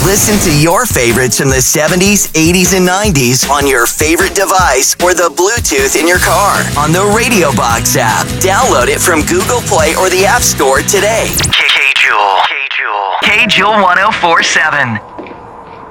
Listen to your favorites from the 70s, 80s, and 90s on your favorite device or the Bluetooth in your car on the Radio Box app. Download it from Google Play or the App Store today. K-Jewel. K-Jewel 1047.